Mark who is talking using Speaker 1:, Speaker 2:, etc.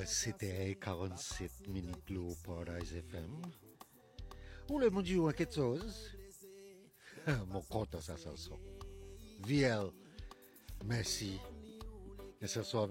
Speaker 1: C'était 47 minutes au Paradise FM. Ou le monde joue quelque chose. Mon compte ça chanson. VL, merci. Et ce soir